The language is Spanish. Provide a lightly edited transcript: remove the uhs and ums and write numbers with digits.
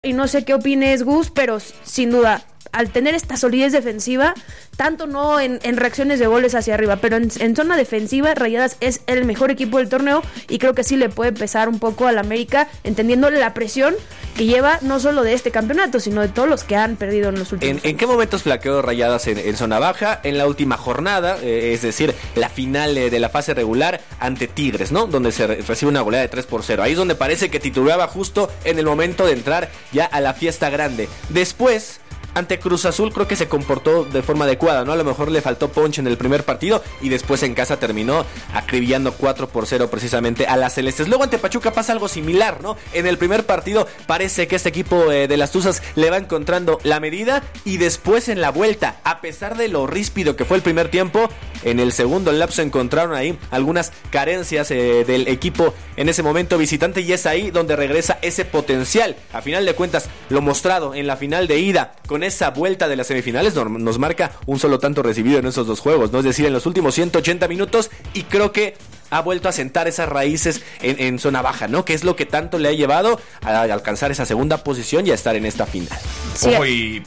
y no sé qué opines, Gus, pero sin duda, al tener esta solidez defensiva, tanto no en reacciones de goles hacia arriba, pero en zona defensiva, Rayadas es el mejor equipo del torneo y creo que sí le puede pesar un poco al América, entendiéndole la presión que lleva no solo de este campeonato, sino de todos los que han perdido en los últimos años. ¿En qué momentos flaqueó Rayadas en zona baja? En la última jornada, es decir, la final de la fase regular ante Tigres, ¿no? Donde se recibe una goleada de 3-0. Ahí es donde parece que titubeaba justo en el momento de entrar ya a la fiesta grande. Después, ante Cruz Azul creo que se comportó de forma adecuada, ¿no? A lo mejor le faltó punch en el primer partido y después en casa terminó acribillando 4-0 precisamente a las Celestes. Luego ante Pachuca pasa algo similar, ¿no? En el primer partido parece que este equipo de las Tuzas le va encontrando la medida y después en la vuelta, a pesar de lo ríspido que fue el primer tiempo, en el segundo lapso encontraron ahí algunas carencias del equipo en ese momento visitante y es ahí donde regresa ese potencial. A final de cuentas, lo mostrado en la final de ida con esa vuelta de las semifinales nos marca un solo tanto recibido en esos dos juegos, ¿no? Es decir, en los últimos 180 minutos y creo que ha vuelto a sentar esas raíces en zona baja, ¿no? Que es lo que tanto le ha llevado a alcanzar esa segunda posición y a estar en esta final. Sí. Ojo, y